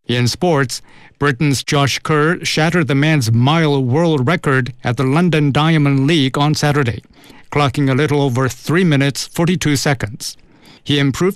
In sports, Britain's Josh Kerr shattered the men's mile world record at the London Diamond League on Saturday, clocking a little over 3 minutes 42 seconds. He improved